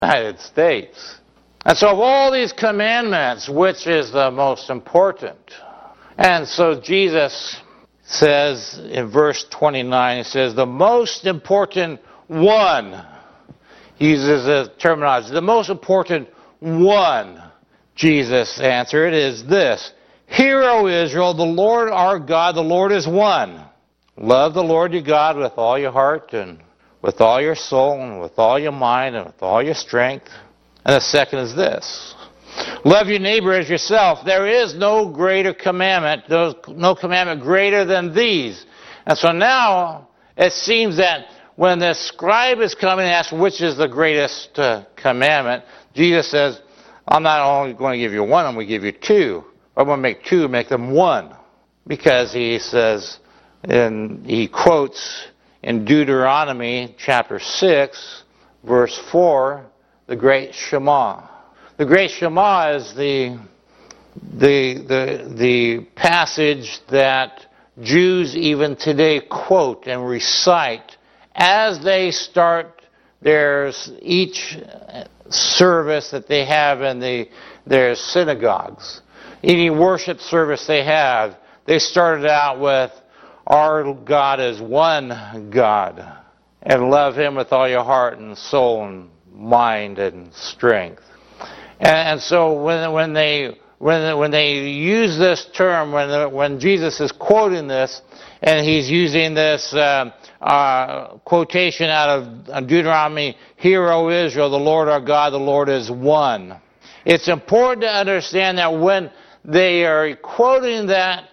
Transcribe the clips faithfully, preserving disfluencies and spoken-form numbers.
United States. And so of all these commandments, which is the most important? And so Jesus says in verse twenty-nine, he says, the most important one, he uses the terminology, the most important one, Jesus answered, is this: Hear, O Israel, the Lord our God, the Lord is one. Love the Lord your God with all your heart and with all your soul and with all your mind and with all your strength. And the second is this: love your neighbor as yourself. There is no greater commandment, no commandment greater than these. And so now it seems that when the scribe is coming and asks which is the greatest uh, commandment, Jesus says, I'm not only going to give you one, I'm going to give you two. I'm going to make two, make them one. Because he says, and he quotes in Deuteronomy chapter six, verse four, the great Shema. The great Shema is the, the, the, the passage that Jews even today quote and recite as they start their each service that they have in the, their synagogues. Any worship service they have, they started out with, our God is one God, and love Him with all your heart and soul and mind and strength. And, and so when when they when when they use this term, when the, when Jesus is quoting this, and he's using this uh, uh, quotation out of Deuteronomy, "Hear, O Israel, the Lord our God, the Lord is one." It's important to understand that when they are quoting that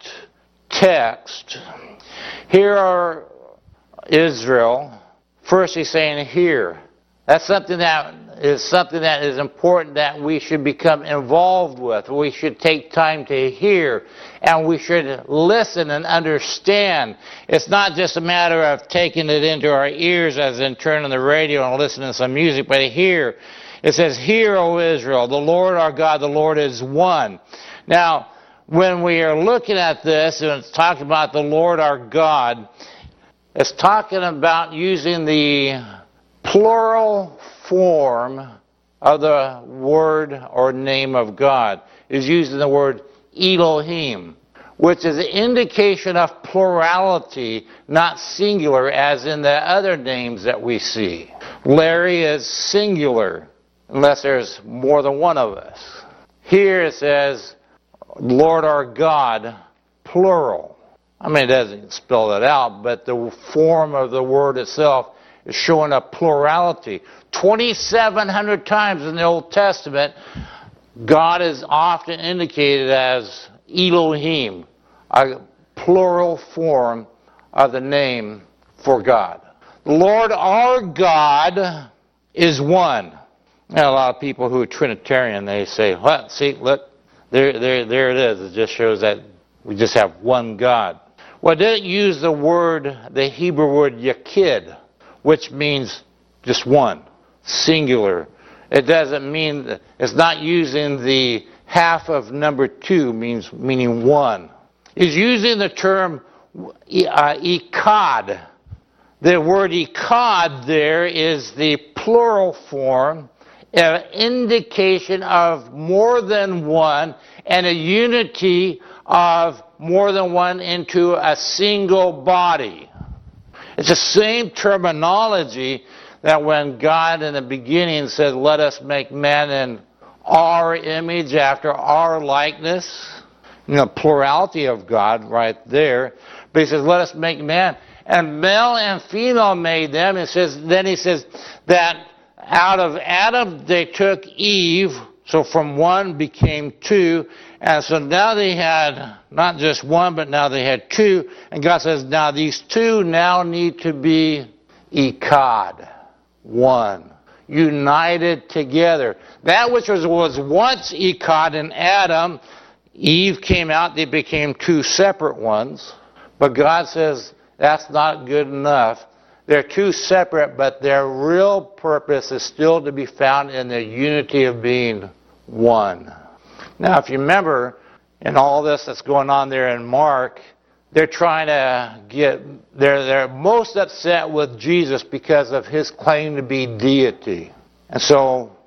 text, "Hear, our Israel," first he's saying, "Hear." That's something that is something that is important that we should become involved with. We should take time to hear, and we should listen and understand. It's not just a matter of taking it into our ears as in turning the radio and listening to some music, but hear. It says, "Hear, O Israel, the Lord our God, the Lord is one." Now, when we are looking at this, and it's talking about the Lord our God, it's talking about using the plural form of the word or name of God. It's using the word Elohim, which is an indication of plurality, not singular, as in the other names that we see. Larry is singular, unless there's more than one of us. Here it says, Lord our God, plural. I mean, it doesn't spell that out, but the form of the word itself is showing a plurality. twenty-seven hundred times in the Old Testament, God is often indicated as Elohim, a plural form of the name for God. The Lord our God is one. Now, a lot of people who are Trinitarian, they say, what? See, look, there, there, there it is. It just shows that we just have one God. Well, it didn't use the word, the Hebrew word yakid, which means just one, singular. It doesn't mean, it's not using the half of number two, means meaning one. It's using the term uh, ikad. The word ikad there is the plural form, an indication of more than one, and a unity of more than one into a single body. It's the same terminology that when God in the beginning said, let us make man in our image after our likeness. You know, plurality of God right there. But he says, let us make man. And male and female made them. It says, then he says that out of Adam they took Eve. So from one became two. And so now they had not just one, but now they had two. And God says, now these two now need to be ikad, one, united together. That which was, was once ikad in Adam, Eve came out, they became two separate ones. But God says, that's not good enough. They're two separate, but their real purpose is still to be found in the unity of being one. Now, if you remember, in all this that's going on there in Mark, they're trying to get, they're, they're most upset with Jesus because of his claim to be deity. And so